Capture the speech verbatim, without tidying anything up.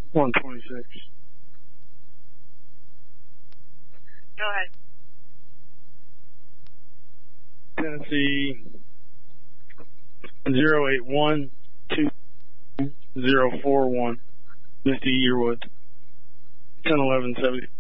one twenty-six. Go ahead. Tennessee zero eight one two zero four one. Misty Yearwood. ten eleven seventy.